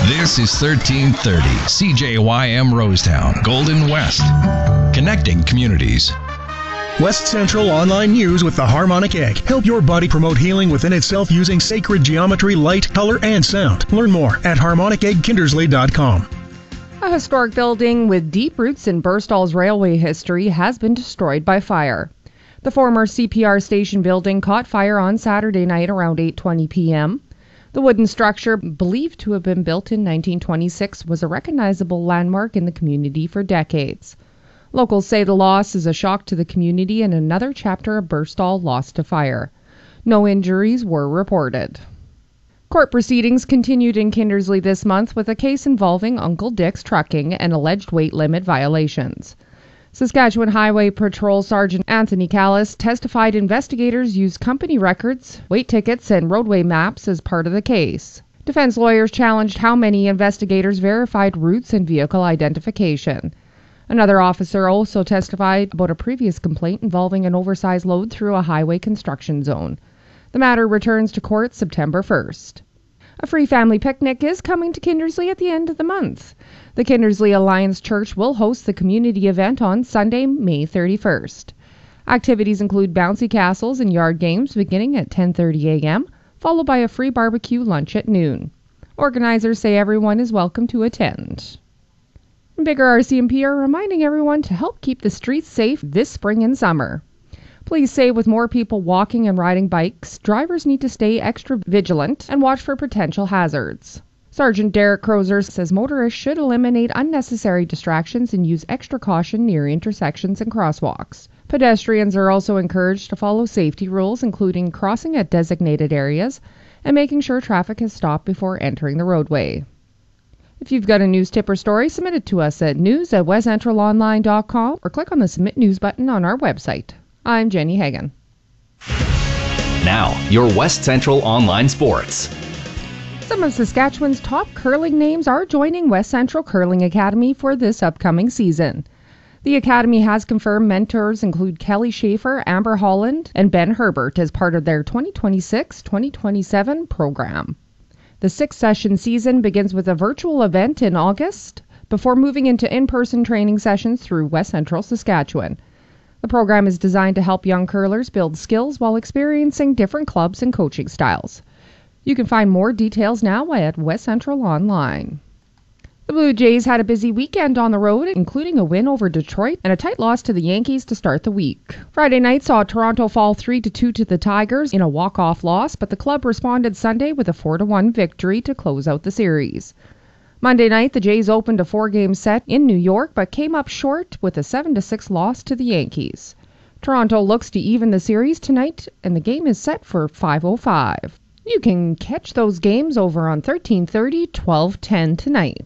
This is 1330 CJYM Rosetown, Golden West. Connecting communities. West Central Online News with the Harmonic Egg. Help your body promote healing within itself using sacred geometry, light, color, and sound. Learn more at harmoniceggkindersley.com. A historic building with deep roots in Burstall's railway history has been destroyed by fire. The former CPR station building caught fire on Saturday night around 8:20 p.m. The wooden structure, believed to have been built in 1926, was a recognizable landmark in the community for decades. Locals say the loss is a shock to the community and another chapter of Burstall lost to fire. No injuries were reported. Court proceedings continued in Kindersley this month with a case involving Uncle Dick's Trucking and alleged weight limit violations. Saskatchewan Highway Patrol Sergeant Anthony Callis testified investigators used company records, weight tickets, and roadway maps as part of the case. Defense lawyers challenged how many investigators verified routes and vehicle identification. Another officer also testified about a previous complaint involving an oversized load through a highway construction zone. The matter returns to court September 1st. A free family picnic is coming to Kindersley at the end of the month. The Kindersley Alliance Church will host the community event on Sunday, May 31st. Activities include bouncy castles and yard games beginning at 10:30 a.m., followed by a free barbecue lunch at noon. Organizers say everyone is welcome to attend. Bigger RCMP are reminding everyone to help keep the streets safe this spring and summer. Police say with more people walking and riding bikes, drivers need to stay extra vigilant and watch for potential hazards. Sergeant Derek Crozer says motorists should eliminate unnecessary distractions and use extra caution near intersections and crosswalks. Pedestrians are also encouraged to follow safety rules, including crossing at designated areas and making sure traffic has stopped before entering the roadway. If you've got a news tip or story, submit it to us at news@westcentralonline.com or click on the Submit News button on our website. I'm Jenny Hagan. Now, your West Central Online Sports. Some of Saskatchewan's top curling names are joining West Central Curling Academy for this upcoming season. The Academy has confirmed mentors include Kelly Schaefer, Amber Holland, and Ben Herbert as part of their 2026-2027 program. The 6-session season begins with a virtual event in August before moving into in-person training sessions through West Central Saskatchewan. The program is designed to help young curlers build skills while experiencing different clubs and coaching styles. You can find more details now at West Central Online. The Blue Jays had a busy weekend on the road, including a win over Detroit and a tight loss to the Yankees to start the week. Friday night saw Toronto fall 3-2 to the Tigers in a walk-off loss, but the club responded Sunday with a 4-1 victory to close out the series. Monday night, the Jays opened a 4-game set in New York, but came up short with a 7-6 loss to the Yankees. Toronto looks to even the series tonight, and the game is set for 5:05. You can catch those games over on 1330, 1210 tonight.